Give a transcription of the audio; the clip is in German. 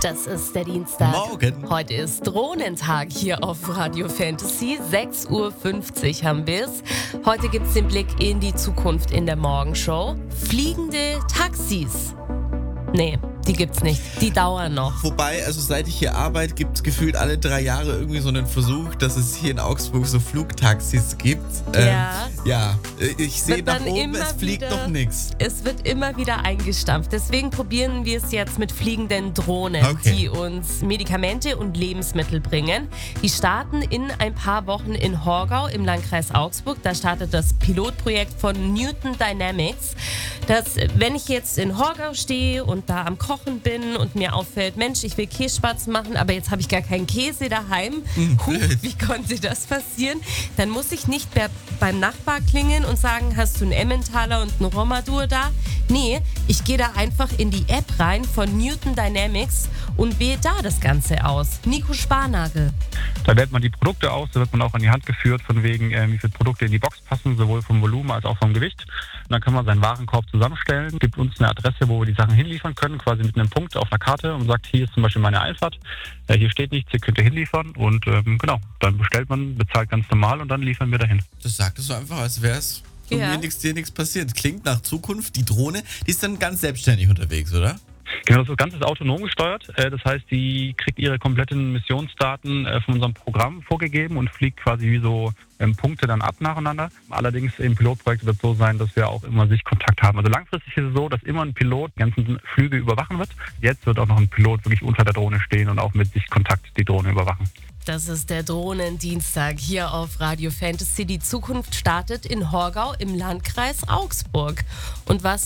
Das ist der Dienstag. Morgen. Heute ist Drohnentag hier auf Radio Fantasy. 6.50 Uhr haben wir es. Heute gibt es den Blick in die Zukunft in der Morgenshow. Fliegende Taxis. Nee, die gibt's nicht. Die dauern noch. Wobei, also seit ich hier arbeite, gibt es gefühlt alle 3 Jahre irgendwie so einen Versuch, dass es hier in Augsburg so Flugtaxis gibt. Ja, ich sehe nach oben, es fliegt noch nichts. Es wird immer wieder eingestampft. Deswegen probieren wir es jetzt mit fliegenden Drohnen, die uns Medikamente und Lebensmittel bringen. Die starten in ein paar Wochen in Horgau im Landkreis Augsburg. Da startet das Pilotprojekt von Newton Dynamics. Dass, wenn ich jetzt in Horgau stehe und da am Kochen bin und mir auffällt, Mensch, ich will Kässpatzen machen, aber jetzt habe ich gar keinen Käse daheim. Wie konnte das passieren? Dann muss ich nicht mehr beim Nachbar klingeln und sagen, hast du einen Emmentaler und einen Romadur da? Nee, ich gehe da einfach in die App rein von Newton Dynamics und wähle da das Ganze aus. Nico Sparnagel. Da wählt man die Produkte aus, da wird man auch an die Hand geführt, von wegen, wie viele Produkte in die Box passen, sowohl vom Volumen als auch vom Gewicht. Und dann kann man seinen Warenkorb zusammenstellen, gibt uns eine Adresse, wo wir die Sachen hinliefern können, quasi mit einem Punkt auf einer Karte und sagt, hier ist zum Beispiel meine Einfahrt, hier steht nichts, hier könnt ihr hinliefern und genau, dann bestellt man, bezahlt ganz normal und dann liefern wir dahin. Das sagt es so einfach, als wäre es von mir dir nichts passiert. Klingt nach Zukunft. Die Drohne, die ist dann ganz selbstständig unterwegs, oder? Genau, das Ganze ist autonom gesteuert. Das heißt, die kriegt ihre kompletten Missionsdaten von unserem Programm vorgegeben und fliegt quasi wie so Punkte dann ab nacheinander. Allerdings im Pilotprojekt wird es so sein, dass wir auch immer Sichtkontakt haben. Also langfristig ist es so, dass immer ein Pilot die ganzen Flüge überwachen wird. Jetzt wird auch noch ein Pilot wirklich unter der Drohne stehen und auch mit Sichtkontakt die Drohne überwachen. Das ist der Drohnendienstag hier auf Radio Fantasy. Die Zukunft startet in Horgau im Landkreis Augsburg. Und was